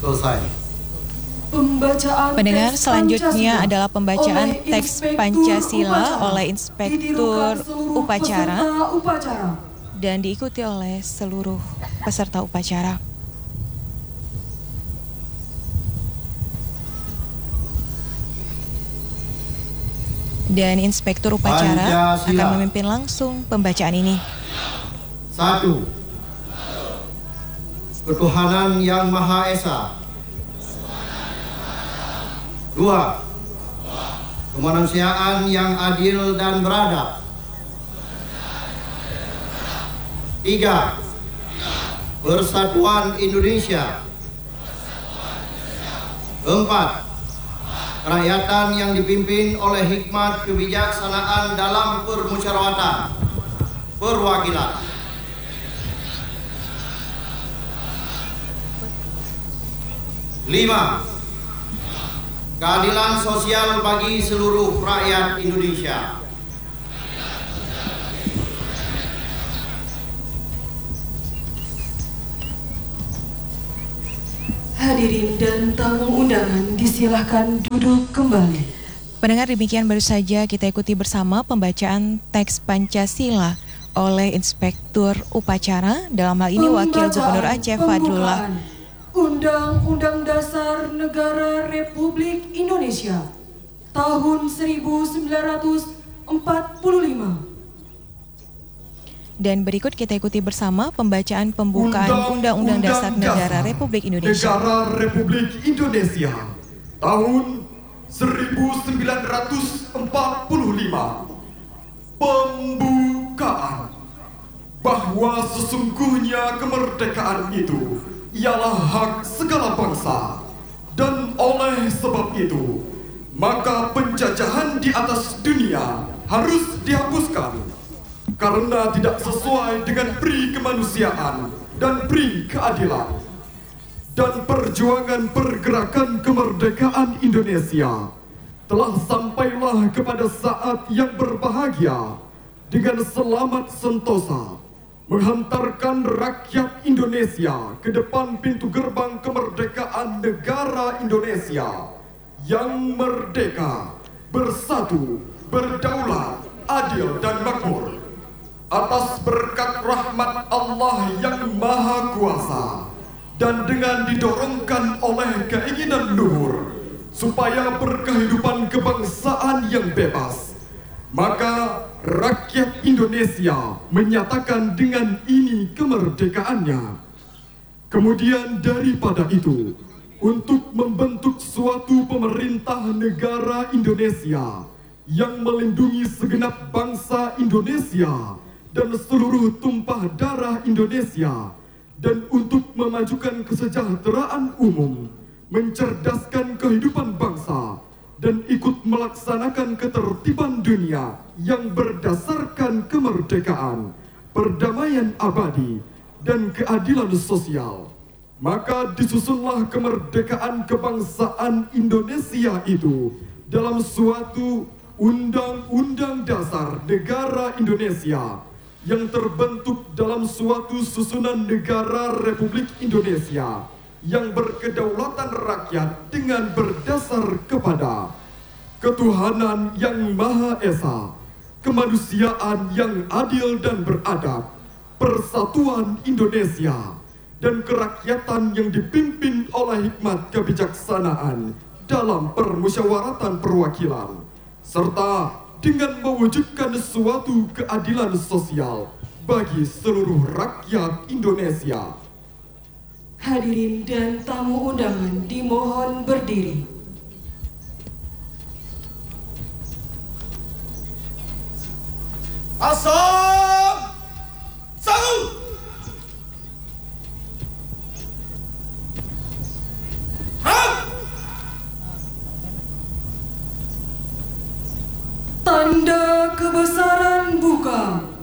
Selesai. Pendengar, selanjutnya adalah pembacaan teks Pancasila oleh Inspektur Upacara dan diikuti oleh seluruh peserta upacara. Dan Inspektur Upacara akan memimpin langsung pembacaan ini. 1. Ketuhanan Yang Maha Esa. 2. Kemanusiaan yang adil dan beradab. 3. Persatuan Indonesia. 4. Kerakyatan yang dipimpin oleh hikmat kebijaksanaan dalam permusyawaratan perwakilan. 5. Keadilan sosial bagi seluruh rakyat Indonesia. Hadirin dan tamu undangan disilahkan duduk kembali. Pendengar, demikian baru saja kita ikuti bersama pembacaan teks Pancasila oleh Inspektur Upacara, dalam hal ini Wakil Gubernur Aceh Fadlullah. Undang-Undang Dasar Negara Republik Indonesia tahun 1945. Dan berikut kita ikuti bersama pembacaan pembukaan Undang-Undang Dasar Negara Republik Indonesia. Negara Republik Indonesia tahun 1945. Pembukaan. Bahwa sesungguhnya kemerdekaan itu ialah hak segala bangsa, dan oleh sebab itu maka penjajahan di atas dunia harus dihapuskan karena tidak sesuai dengan pri kemanusiaan dan pri keadilan. Dan perjuangan pergerakan kemerdekaan Indonesia telah sampailah kepada saat yang berbahagia dengan selamat sentosa, menghantarkan rakyat Indonesia ke depan pintu gerbang kemerdekaan negara Indonesia yang merdeka, bersatu, berdaulat, adil dan makmur. Atas berkat rahmat Allah yang Maha Kuasa dan dengan didorongkan oleh keinginan luhur supaya berkehidupan kebangsaan yang bebas, maka rakyat Indonesia menyatakan dengan ini kemerdekaannya. Kemudian daripada itu, untuk membentuk suatu pemerintah negara Indonesia yang melindungi segenap bangsa Indonesia dan seluruh tumpah darah Indonesia, dan untuk memajukan kesejahteraan umum, mencerdaskan kehidupan bangsa, dan ikut melaksanakan ketertiban dunia yang berdasarkan kemerdekaan, perdamaian abadi, dan keadilan sosial. Maka disusunlah kemerdekaan kebangsaan Indonesia itu dalam suatu Undang-Undang Dasar Negara Indonesia yang terbentuk dalam suatu susunan negara Republik Indonesia yang berkedaulatan rakyat dengan berdasar kepada ketuhanan yang Maha Esa, kemanusiaan yang adil dan beradab, persatuan Indonesia, dan kerakyatan yang dipimpin oleh hikmat kebijaksanaan dalam permusyawaratan perwakilan, serta dengan mewujudkan suatu keadilan sosial bagi seluruh rakyat Indonesia. Hadirin dan tamu undangan dimohon berdiri. Asal satu. Tanda kebesaran buka.